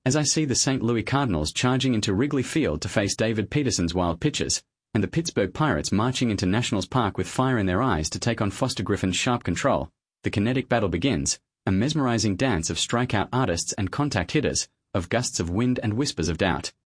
As I see the St. Louis Cardinals charging into Wrigley Field to face David Peterson's wild pitches, and the Pittsburgh Pirates marching into Nationals Park with fire in their eyes to take on Foster Griffin's sharp control, the kinetic battle begins, a mesmerizing dance of strikeout artists and contact hitters, of gusts of wind and whispers of doubt.